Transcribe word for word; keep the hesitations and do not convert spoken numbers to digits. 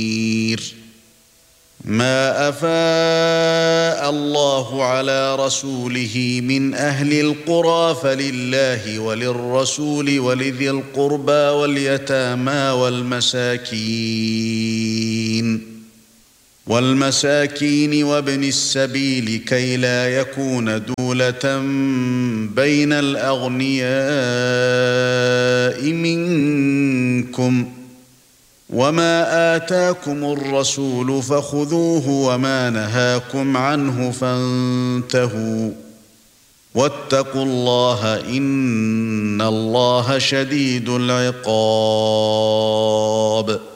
ما أفاء الله على رسوله من أهل القرى فلله وللرسول ولذي القربى واليتامى والمساكين والمساكين وابن السبيل كي لا يكون دولة بين الأغنياء منكم وما آتاكم الرسول فخذوه وما نهاكم عنه فانتهوا واتقوا الله إن الله شديد العقاب